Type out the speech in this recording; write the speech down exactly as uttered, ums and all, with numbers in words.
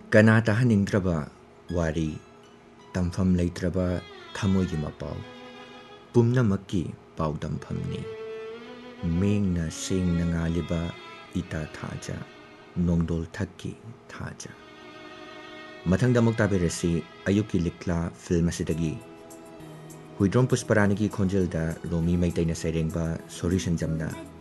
कना ताहनिंद्रबा वारी तमफम लेत्रबा थमोयि मपाव पुम्नमक्की पाउदमफमनी मेंगना सेंगना ngalibा ita thaja nongdol thakki thaja mathangda mukta berasi ayuki likla film asidagi huidrom pusparanigi khonjelda romi maitaina serengba solution jamna